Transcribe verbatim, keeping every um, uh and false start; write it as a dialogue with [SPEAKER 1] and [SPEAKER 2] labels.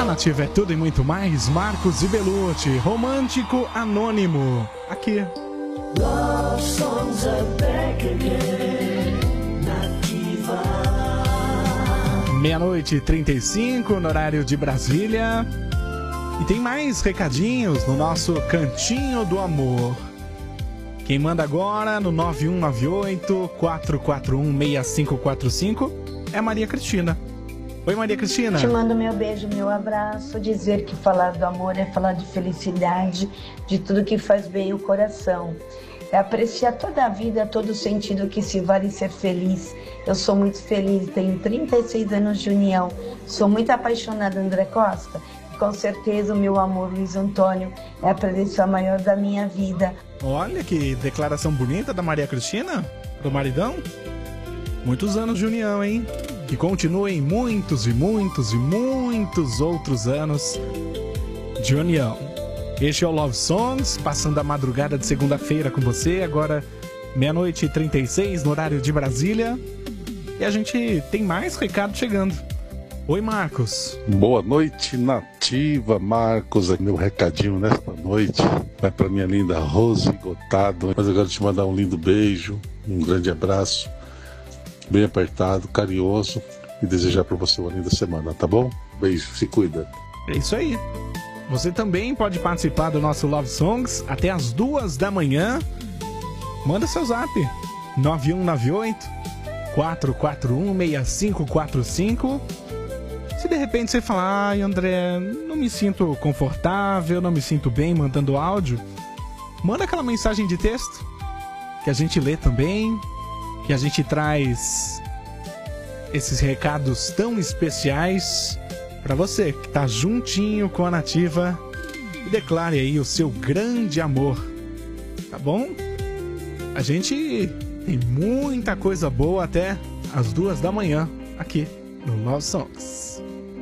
[SPEAKER 1] Nativa é tudo e muito mais. Marcos e Belucci, Romântico Anônimo. Aqui.
[SPEAKER 2] Love songs are back again. Nativa.
[SPEAKER 1] Meia-noite e trinta e cinco no horário de Brasília. E tem mais recadinhos no nosso Cantinho do Amor. Quem manda agora no nove um nove oito, quatro quatro um, seis cinco quatro cinco é a Maria Cristina. Oi, Maria Cristina.
[SPEAKER 3] Te mando meu beijo, meu abraço. Dizer que falar do amor é falar de felicidade, de tudo que faz bem o coração. É apreciar toda a vida, todo o sentido que se vale ser feliz. Eu sou muito feliz, tenho trinta e seis anos de união. Sou muito apaixonada, André Costa. E com certeza o meu amor, Luiz Antônio, é a presença maior da minha vida.
[SPEAKER 1] Olha que declaração bonita da Maria Cristina, do maridão. Muitos anos de união, hein? Que continuem muitos e muitos e muitos outros anos de união. Este é o Love Songs, passando a madrugada de segunda-feira com você, agora meia-noite e trinta e seis no horário de Brasília. E a gente tem mais recado chegando. Oi, Marcos.
[SPEAKER 4] Boa noite, Nativa. Marcos, meu recadinho nesta noite vai para minha linda Rose Gotado. Mas eu quero te mandar um lindo beijo, um grande abraço, bem apertado, carinhoso, e desejar para você uma linda semana, tá bom? Beijo, se cuida.
[SPEAKER 1] É isso aí. Você também pode participar do nosso Love Songs até as duas da manhã. Manda seu zap nove um nove oito, quatro quatro um, seis cinco quatro cinco. Se de repente você falar, ai André, não me sinto confortável, não me sinto bem mandando áudio, manda aquela mensagem de texto que a gente lê também, que a gente traz esses recados tão especiais para você que tá juntinho com a Nativa e declare aí o seu grande amor, tá bom? A gente tem muita coisa boa até as duas da manhã aqui no Love Songs.